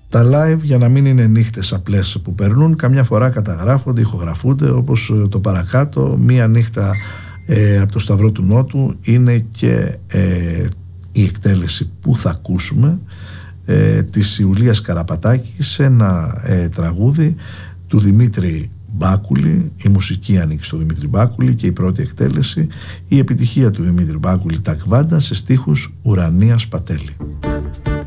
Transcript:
Τα live, για να μην είναι νύχτες απλές που περνούν, καμιά φορά καταγράφονται, ηχογραφούνται, όπως το παρακάτω. Μία νύχτα από το Σταυρό του Νότου είναι και η εκτέλεση που θα ακούσουμε της Ιουλίας Καραπατάκη σε ένα τραγούδι του Δημήτρη Μπάκουλη. Η μουσική ανήκει στο Δημήτρη Μπάκουλη και η πρώτη εκτέλεση, η επιτυχία του Δημήτρη Μπάκουλη, τα Κβάντα, σε στίχους Ουρανίας Πατέλη.